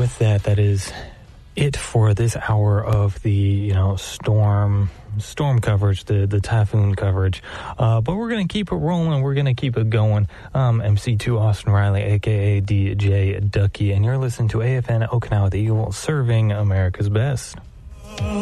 with that is it for this hour of the storm coverage, the typhoon coverage. But we're going to keep it rolling. We're going to keep it going. MC2 Austin Riley, a.k.a. DJ Ducky, and you're listening to AFN Okinawa the Eagle, serving America's best.